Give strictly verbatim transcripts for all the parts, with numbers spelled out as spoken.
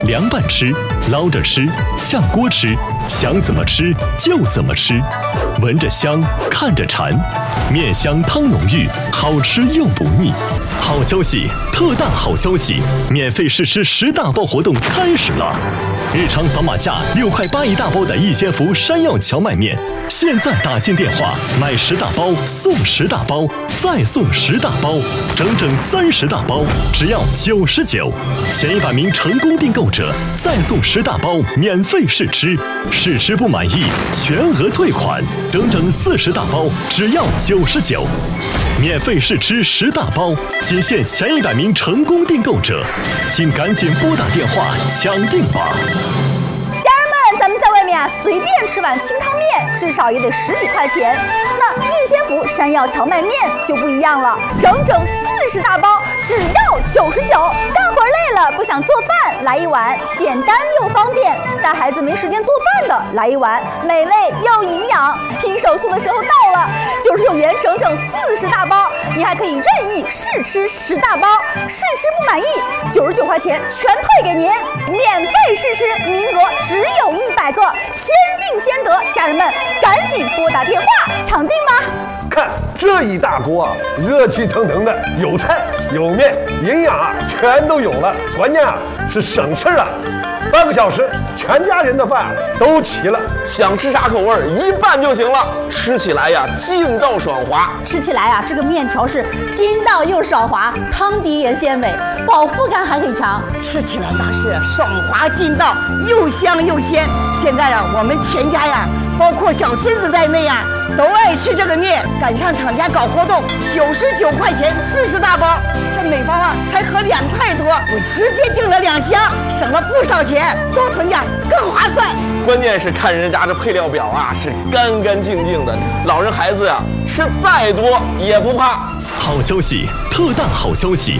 凉拌吃，捞着吃，炝锅吃，想怎么吃就怎么吃，闻着香，看着馋，面香汤浓郁，好吃又不腻。好消息，特大好消息！免费试吃十大包活动开始了！日常扫码价六块八一大包的逸仙福山药荞麦面，现在打进电话买十大包送十大包，再送十大包，整整三十大包，只要九十九。前一百名成功订购者再送十大包免费试吃，试吃不满意全额退款，整整四十大包，只要九十九。免费试吃十大包，仅限前一百名成功订购者，请赶紧拨打电话抢订吧！ 家人们，咱们在外面啊，随便吃碗清汤面，至少也得十几块钱。那逸仙福山药荞麦面就不一样了，整整四十大包，只要九十九。干活累了不想做饭，来一碗简单又方便；带孩子没时间做饭的，来一碗美味又营养。拼手速的时候到了，九十九元整整四十大包，你还可以任意试吃十大包，试吃不满意，九十九块钱全退给您，免费试吃，名额只有一百个，先定先得。家人们，赶紧拨打电话抢订吧！ 看这一大锅啊，热气腾腾的，有菜有面，营养啊全都有了，关键啊是省事啊。半个小时，全家人的饭都齐了， 想吃啥口味一拌就行了。吃起来呀，劲道爽滑。 吃起来啊，这个面条是筋道又爽滑，汤底也鲜美，饱腹感还很强。 吃起来那是爽滑劲道，又香又鲜。现在啊，我们全家呀，包括小孙子在内呀，都爱吃这个面。赶上厂家搞活动，九十九块钱四十大包，这每包啊才合两块多，我直接订了两箱，省了不少钱，多囤点更划算。 关键是看人家这配料表啊，是干干净净的，老人孩子呀、啊、吃再多也不怕。 好消息，特大好消息！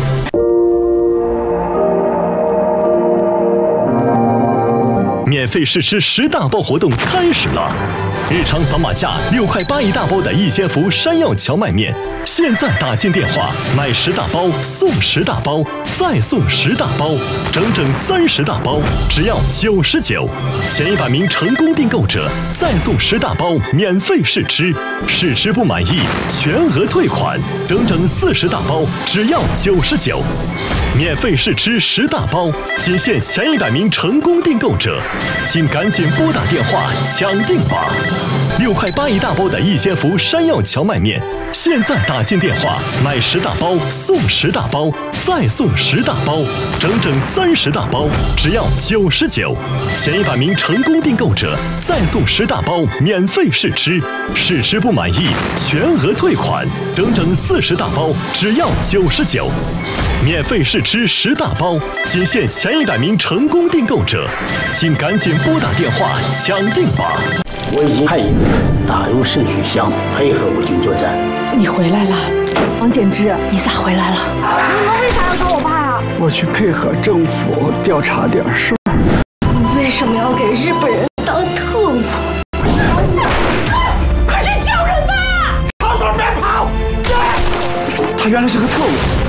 免费试吃十大包活动开始了！日常扫码价六块八一大包的逸仙福山药荞麦面，现在打进电话买十大包送十大包，再送十大包，整整三十大包，只要九十九。前一百名成功订购者再送十大包免费试吃，试吃不满意全额退款，整整四十大包，只要九十九。免费试吃十大包，仅限前一百名成功订购者，请赶紧拨打电话抢订吧！六块八一大包的逸仙福山药荞麦面，现在打进电话买十大包送十大包，再送十大包，整整三十大包，只要九十九。前一百名成功订购者再送十大包免费试吃，试吃不满意全额退款，整整四十大包，只要九十九。免费试吃十大包，仅限前一百名成功订购者，请赶紧拨打电话抢订吧！ 我已经派一个人打入圣许乡，配合我军作战。 你回来了，王简之，你咋回来了？ 你们为啥要找我爸呀？ 我去配合政府调查点事儿。 你为什么要给日本人